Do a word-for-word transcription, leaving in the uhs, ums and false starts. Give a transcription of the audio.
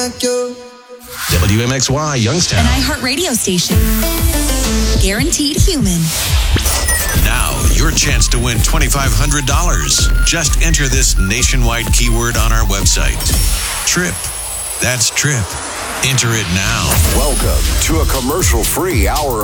like you. W M X Y, Youngstown. An iHeart radio station. Guaranteed human. Now, your chance to win twenty-five hundred dollars. Just enter this nationwide keyword on our website. Trip. That's Trip. Enter it now. Welcome to a commercial-free hour